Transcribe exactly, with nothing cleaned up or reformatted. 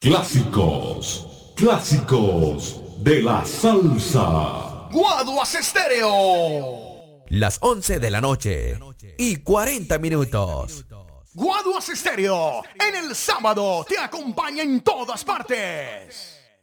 Clásicos, clásicos de la salsa. Guaduas Estéreo. Las once de la noche y cuarenta minutos. Guaduas Estéreo, en el sábado te acompaña en todas partes.